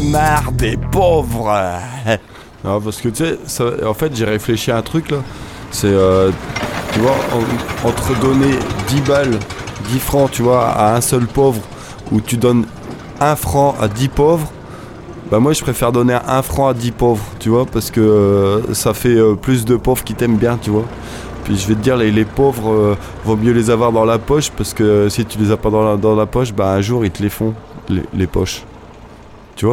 marre des pauvres. Non, parce que tu sais, en fait, j'ai réfléchi à un truc là. C'est, tu vois, entre donner 10 balles, 10 francs, tu vois, à un seul pauvre, ou tu donnes 1 franc à 10 pauvres, bah moi je préfère donner 1 franc à 10 pauvres, tu vois, parce que ça fait plus de pauvres qui t'aiment bien, tu vois. Puis je vais te dire, les pauvres, vaut mieux les avoir dans la poche, parce que si tu les as pas dans la poche, bah un jour ils te les font, les poches. Tu vois ?